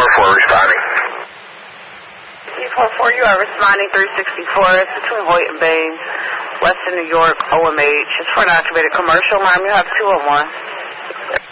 444 responding. 344, you are responding 364. It's between Hoyt and Baines, Western New York, OMH. It's for an activated commercial. Ma'am, you have 201.